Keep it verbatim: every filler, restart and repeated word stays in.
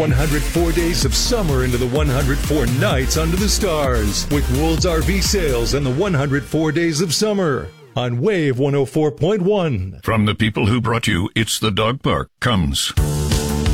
one hundred four days of summer into the one hundred four nights under the stars with World's R V Sales and the one hundred four days of summer on Wave one oh four point one. From the people who brought you It's the Dog Park comes